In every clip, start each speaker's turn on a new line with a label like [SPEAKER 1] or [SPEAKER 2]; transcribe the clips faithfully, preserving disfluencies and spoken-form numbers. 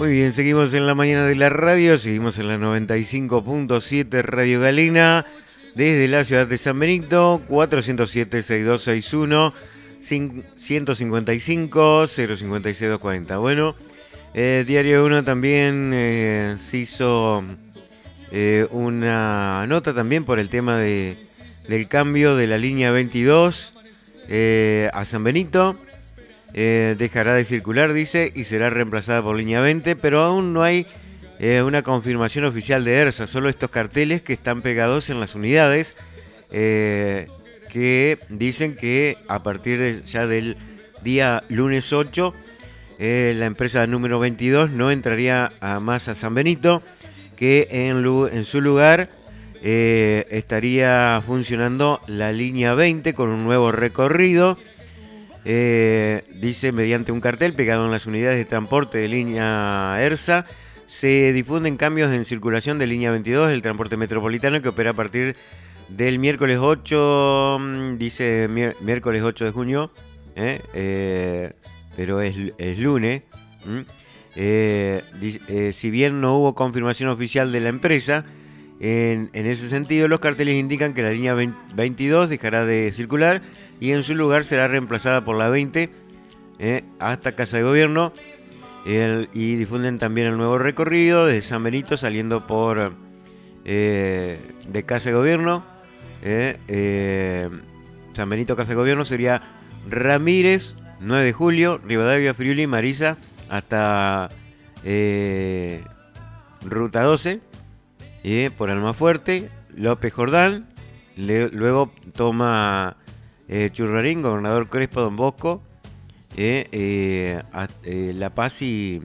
[SPEAKER 1] Muy bien, seguimos en la mañana de la radio, seguimos en la noventa y cinco punto siete Radio Galena, desde la ciudad de San Benito, cuatrocientos siete, sesenta y dos sesenta y uno, ciento cincuenta y cinco, cero cincuenta y seis, doscientos cuarenta. Bueno, eh, Diario uno también eh, se hizo eh, una nota también por el tema de, del cambio de la línea veintidós eh, a San Benito. Eh, dejará de circular, dice, y será reemplazada por línea veinte, pero aún no hay eh, una confirmación oficial de ERSA, solo estos carteles que están pegados en las unidades, eh, que dicen que a partir de, ya del día lunes ocho, eh, la empresa número veintidós no entraría a más a San Benito, que en, en su lugar eh, estaría funcionando la línea veinte con un nuevo recorrido. Eh, dice, mediante un cartel pegado en las unidades de transporte de línea ERSA, se difunden cambios en circulación de línea veintidós del transporte metropolitano que opera a partir del miércoles ocho, dice mier miércoles ocho de junio, ¿eh? Eh, pero es, es lunes. Eh, eh, si bien no hubo confirmación oficial de la empresa, en, en ese sentido los carteles indican que la línea veintidós dejará de circular y en su lugar será reemplazada por la veinte eh, hasta Casa de Gobierno, el, y difunden también el nuevo recorrido desde San Benito saliendo por eh, de Casa de Gobierno, eh, eh, San Benito, Casa de Gobierno sería Ramírez, nueve de julio, Rivadavia, Friuli, Marisa hasta eh, Ruta doce, eh, por Almafuerte, López Jordán, le, luego toma Eh, Churrarín, Gobernador Crespo, Don Bosco, eh, eh, a, eh, La Paz y,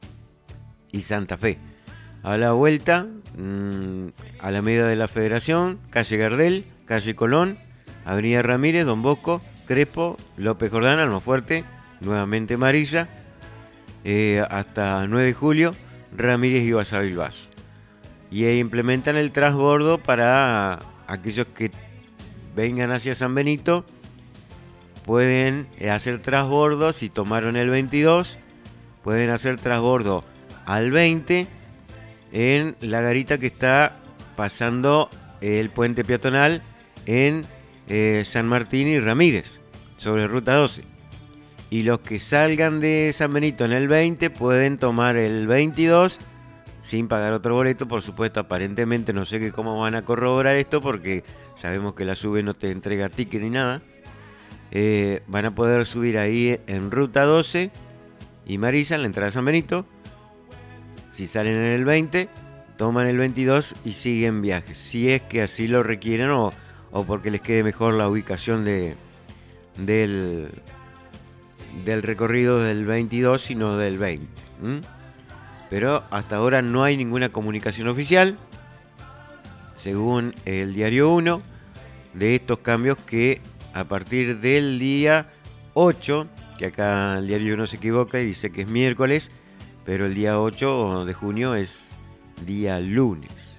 [SPEAKER 1] y Santa Fe. A la vuelta, mmm, Alameda de la Federación, Calle Gardel, Calle Colón, Avenida Ramírez, Don Bosco, Crespo, López Jordán, Almafuerte, nuevamente Marisa, eh, hasta nueve de julio, Ramírez y Basavilbaso. Y eh, implementan el transbordo para aquellos que vengan hacia San Benito, pueden hacer transbordo. Si tomaron el veintidós, pueden hacer transbordo al veinte en la garita que está pasando el puente peatonal en eh, San Martín y Ramírez, sobre Ruta doce. Y los que salgan de San Benito en el veinte pueden tomar el veintidós sin pagar otro boleto, por supuesto. Aparentemente no sé que cómo van a corroborar esto, porque sabemos que la SUBE no te entrega ticket ni nada. Eh, van a poder subir ahí en Ruta doce y Marisa, en la entrada de San Benito. Si salen en el veinte, toman el veintidós y siguen viajes, si es que así lo requieren, o, o porque les quede mejor la ubicación de, del, del recorrido del veintidós y no del veinte. ¿Mm? Pero hasta ahora no hay ninguna comunicación oficial, según el Diario uno, de estos cambios que a partir del día ocho, que acá el Diario uno se equivoca y dice que es miércoles, pero el día ocho de junio es día lunes.